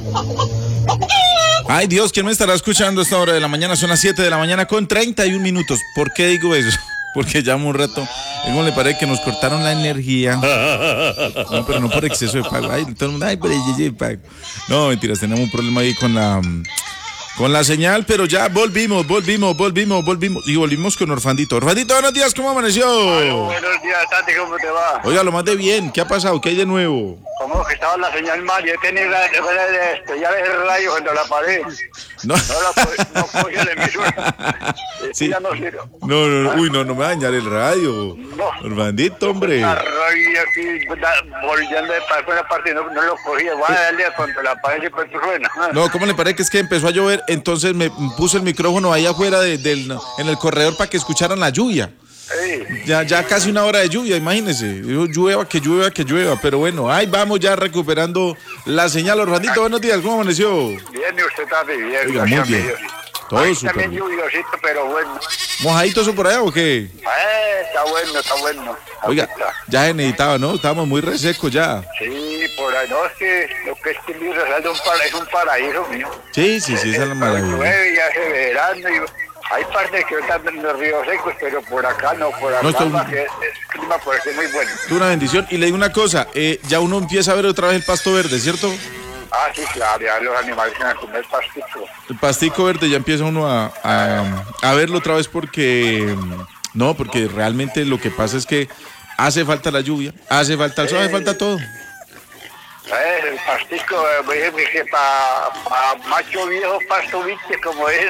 Ay, Dios, ¿quién me estará escuchando a esta hora de la mañana? Son las 7 de la mañana con 31 minutos. ¿Por qué digo eso? Porque llamo un rato. ¿Cómo le parece que nos cortaron la energía? No, pero no por exceso de pago. Ay, todo el mundo, ay, por exceso de pago. No, mentiras, tenemos un problema ahí con la señal, pero ya volvimos. Y volvimos con Orfandito. Orfandito, buenos días, ¿cómo amaneció? Buenos días, Tati, ¿cómo te va? Oiga, lo más de bien, ¿qué ha pasado? ¿Qué hay de nuevo? ¿Cómo que estaba la señal mal? Yo tenía ya dejé el rayo cuando la paré. No, No cogí la emisora. Sí. Ya no sirve. No, uy, no me va a dañar el radio. No. Orfandito, hombre. La radio aquí, volviendo de una parte, no lo cogía. Voy a darle cuando la paré, pues suena. No, ¿cómo le parece que es que empezó a llover? Entonces me puse el micrófono ahí afuera en el corredor para que escucharan la lluvia. Sí. Ya casi una hora de lluvia, imagínense. Llueva, pero bueno, ahí vamos ya recuperando la señal. Orfandito, buenos días, ¿cómo amaneció? Bien, y usted está bien. Oiga, muy bien. Todo Ahí súper también bien. lluviosito, pero bueno. ¿Mojadito eso por allá o qué? Está bueno. Oiga, Ahorita. ya se necesitaba, ¿no? Estábamos muy resecos ya. Sí, por ahí, no, es que lo que es que mi Risaralda es un paraíso mío. Sí, esa es la maravilla. Llueve, ya hace verano, y hay partes que están en los ríos secos, pero por acá no, No, esto- es clima por aquí muy bueno. Es una bendición. Y le digo una cosa, ya uno empieza a ver otra vez el pasto verde, ¿cierto? Ah, sí, claro, ya los animales van a comer pastico. El pastico verde ya empieza uno a verlo otra vez porque realmente lo que pasa es que hace falta la lluvia, hace falta el sol, hace falta todo. El pastico, que para macho viejo, pasto biche, como es,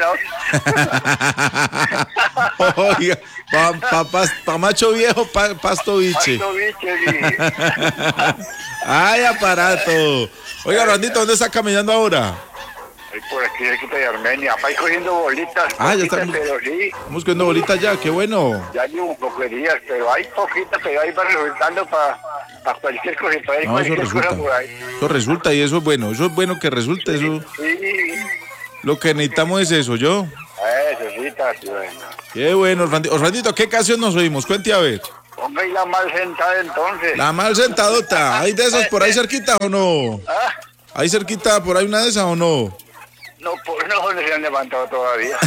¿no? Oiga, pa macho viejo, pasto biche. Pasto biche, sí. Ay, aparato. Oiga, Randito, ¿dónde está caminando ahora? Ahí por aquí, cerquita de Armenia, para ir cogiendo bolitas. Ah, ya está. Poquitas, pero sí. Estamos cogiendo bolitas ya, qué bueno. Ya llevo un poco de días, pero hay poquitas, pero ahí va resultando para cualquier cosa, para No, eso cualquier cosa resulta. por ahí. Eso resulta y eso es bueno que resulte. Eso, Sí, lo que necesitamos es eso, yo. eso sí, Tati, bueno. Qué bueno, Orfandito. Orfandito, ¿qué canción nos oímos? Cuente a ver. Ponga ahí la mal sentada entonces. La mal sentadota. ¿Hay de esas por ahí cerquita o no? ¿Ah? ¿Hay cerquita por ahí una de esas o no? No, pues no se han levantado todavía.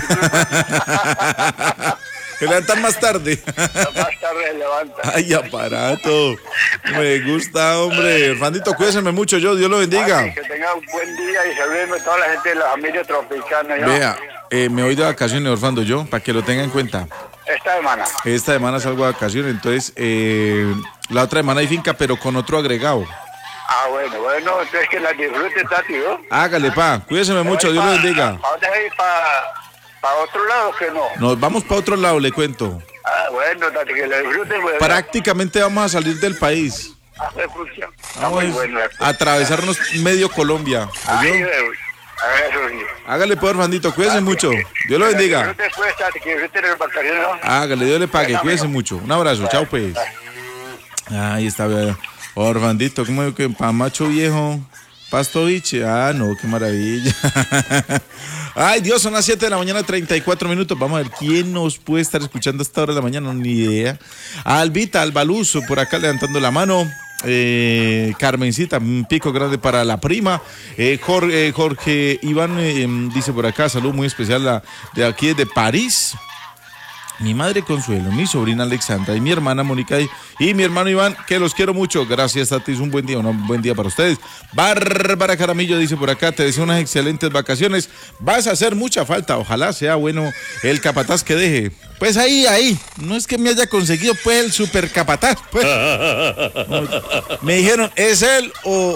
Se levantan más tarde. Más tarde se levanta. Ay, aparato. Me gusta, hombre. Orfandito, cuídeseme mucho, Dios lo bendiga. Ay, que tenga un buen día y saludeme a toda la gente de la familia tropicana. ¿Ya? Vea, me voy de vacaciones, Orfando, yo, para que lo tenga en cuenta. Esta semana. Esta semana salgo de vacaciones, entonces la otra semana hay finca, pero con otro agregado. Ah, bueno, entonces que la disfrute, Tati, ¿no? Hágale, pa, cuídeseme mucho, Dios lo bendiga. ¿A dónde hay para otro lado que no? Nos vamos para otro lado, le cuento. Ah, bueno, Tati, que la disfrute, bueno. Prácticamente vamos a salir del país. Hace función. Está Vamos muy bueno. a atravesarnos medio Colombia. ¿oyó? Ay, eso sí. Hágale, pues, Orfandito, cuídese mucho. Dios lo bendiga. Disfrute pues, Tati, que disfrute las vacaciones, ¿no? Hágale, Dios le pague, Bueno, cuídese amigo. mucho. Un abrazo, chao pues. Ahí está, vea. Orfandito, ¿cómo digo que pa' macho viejo? Pasto biche. Ah, no, qué maravilla. Ay, Dios, son las 7 de la mañana, 34 minutos. Vamos a ver quién nos puede estar escuchando a esta hora de la mañana, ni idea. Albita, Albaluzo, por acá levantando la mano. Carmencita, un pico grande para la prima. Jorge Iván dice por acá, salud muy especial de aquí de París. Mi madre Consuelo, mi sobrina Alexandra y mi hermana Mónica y mi hermano Iván, que los quiero mucho. Gracias a ti, es un buen día para ustedes. Bárbara Caramillo dice por acá, te deseo unas excelentes vacaciones. Vas a hacer mucha falta, ojalá sea bueno el capataz que deje. Pues ahí, no es que me haya conseguido pues el super capataz, pues. No, me dijeron, ¿es él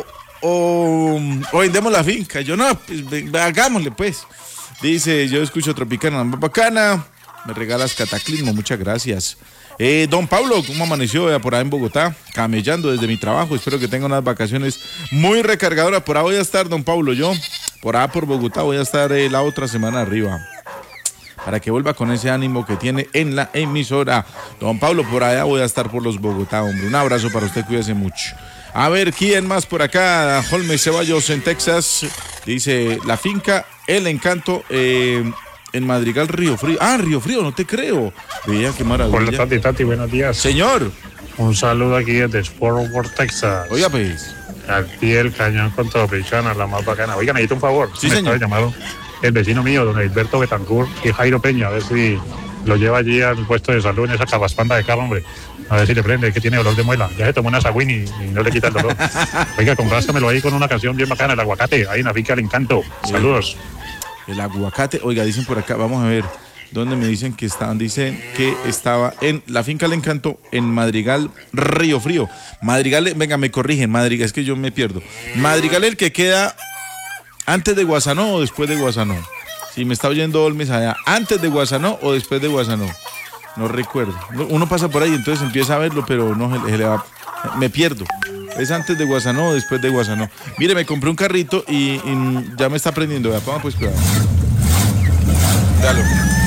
o vendemos la finca? Yo no, pues hagámosle pues. Dice, yo escucho Tropicana, más bacana. Me regalas Cataclismo, muchas gracias. Don Pablo, ¿cómo amaneció por ahí en Bogotá? Camellando desde mi trabajo. Espero que tenga unas vacaciones muy recargadoras. Por ahí voy a estar, don Pablo, yo. Por ahí por Bogotá voy a estar la otra semana arriba. Para que vuelva con ese ánimo que tiene en la emisora. Don Pablo, por allá voy a estar por los Bogotá, hombre. Un abrazo para usted, cuídese mucho. A ver, ¿quién más por acá? Holmes Ceballos en Texas. Dice, la finca El Encanto, en Madrigal, Río Frío. Ah, Río Frío, no te creo. Veía qué maravilla. Hola, Tati, buenos días. Señor. Un saludo aquí desde Fort Worth, Texas. Oiga, pues. al pie del cañón con Tropicana, la más bacana. Oigan, necesito un favor. Sí, me señor. estaba llamando el vecino mío, don Alberto Betancourt y Jairo Peña, a ver si lo lleva allí al puesto de salud en esa cabaspanda de carro, hombre. A ver si le prende, que tiene dolor de muela. Ya se tomó una sagüín y no le quita el dolor. Oiga, comprástamelo ahí con una canción bien bacana, el aguacate, ahí en la finca del encanto. Saludos. El aguacate, oiga, dicen por acá, vamos a ver, ¿dónde me dicen que estaban? Dicen que estaba en la finca del encanto, en Madrigal, Río Frío. Madrigal, venga, me corrigen, Madrigal, es que yo me pierdo. Madrigal, el que queda antes de Guasanó o después de Guasanó. Si me está oyendo Olmes allá, antes de Guasanó o después de Guasanó. No recuerdo. Uno pasa por ahí, entonces empieza a verlo, pero no se le va. Me pierdo. ¿Es antes de Guasanó o después de Guasanó? Mire, me compré un carrito y ya me está prendiendo. Vea, ponga pues cuidado. Dalo.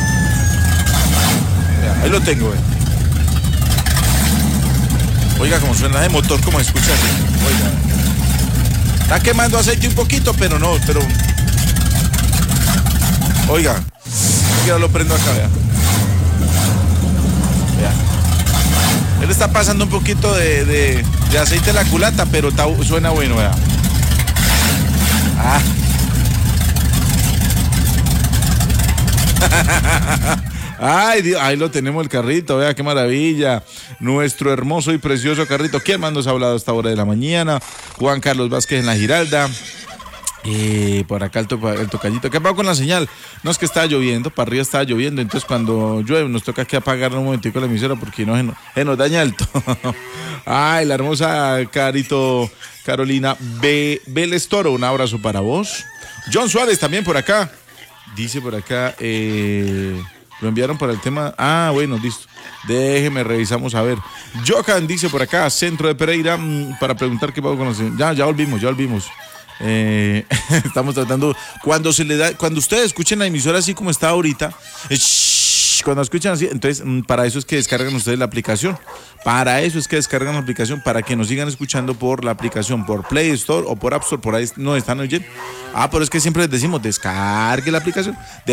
Vea, ahí lo tengo, Oiga, como suena de motor, como escucha. Oiga. Está quemando aceite un poquito, pero no, Oiga, ya lo prendo acá, vea. Él está pasando un poquito de aceite en la culata, pero suena bueno, vea. Ah. Ay, Dios, ahí lo tenemos el carrito, vea qué maravilla. Nuestro hermoso y precioso carrito. ¿Quién más nos ha hablado a esta hora de la mañana? Juan Carlos Vázquez en la Giralda. Por acá el tocallito. ¿Qué pasó con la señal? No, es que estaba lloviendo, para arriba estaba lloviendo, entonces cuando llueve nos toca que apagar un momentico la emisora porque no se nos daña el tono. Ay, la hermosa Carolina Vélez Toro, un abrazo para vos. John Suárez también por acá. Dice por acá, lo enviaron para el tema. Ah, bueno, listo. Déjeme, revisamos a ver. Johan dice por acá, Centro de Pereira, para preguntar qué pasó con la señal. Ya volvimos. Estamos tratando cuando ustedes escuchen la emisora así como está ahorita, cuando escuchan así, entonces para eso es que descargan ustedes la aplicación, para que nos sigan escuchando por la aplicación, por Play Store o por App Store, por ahí nos están oyendo. Pero es que siempre les decimos descargue la aplicación.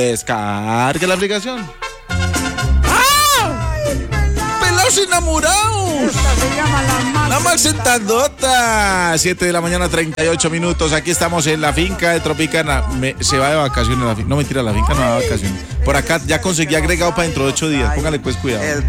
¡Pelados enamorados! La más sentadota. 7 de la mañana, 38 minutos. Aquí estamos en la finca de Tropicana. Se va de vacaciones la finca. No, mentira, la finca no va de vacaciones. Por acá ya conseguí agregado para dentro de 8 días. Póngale pues cuidado.